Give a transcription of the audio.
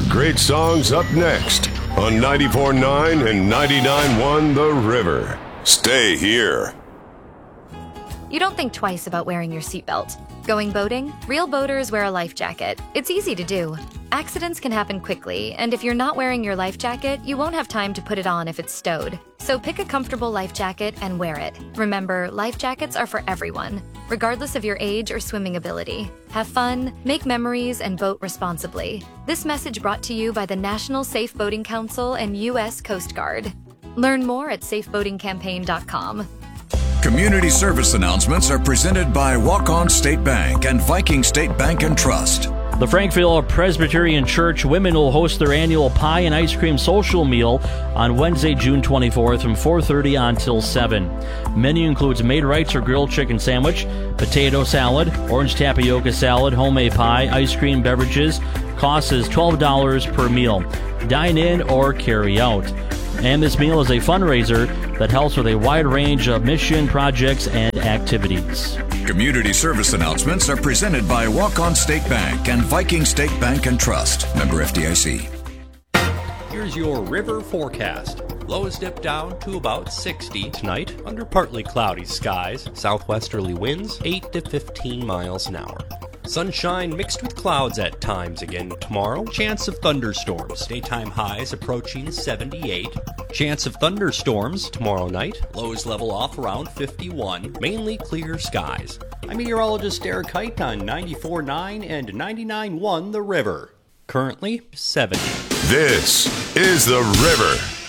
great songs up next on 94.9 and 99.1 The River. Stay here. You don't think twice about wearing your seatbelt. Going boating? Real boaters wear a life jacket. It's easy to do. Accidents can happen quickly, and if you're not wearing your life jacket, you won't have time to put it on if it's stowed. So pick a comfortable life jacket and wear it. Remember, life jackets are for everyone, regardless of your age or swimming ability. Have fun, make memories, and boat responsibly. This message brought to you by the National Safe Boating Council and U.S. Coast Guard. Learn more at safeboatingcampaign.com. Community service announcements are presented by Walk-On State Bank and Viking State Bank and Trust. The Frankville Presbyterian Church women will host their annual pie and ice cream social meal on Wednesday, June 24th from 4:30 until 7. Menu includes made rights or grilled chicken sandwich, potato salad, orange tapioca salad, homemade pie, ice cream, beverages. Cost is $12 per meal. Dine in or carry out. And this meal is a fundraiser that helps with a wide range of mission projects and activities. Community service announcements are presented by Walk-On State Bank and Viking State Bank and Trust. Member FDIC. Here's your river forecast. Lows dip down to about 60 tonight under partly cloudy skies. Southwesterly winds 8 to 15 miles an hour. Sunshine mixed with clouds at times again tomorrow. Chance of thunderstorms. Daytime highs approaching 78. Chance of thunderstorms tomorrow night. Lows level off around 51. Mainly clear skies. I'm meteorologist Derek Height on 94.9 and 99.1 The River. Currently 70. This is The River.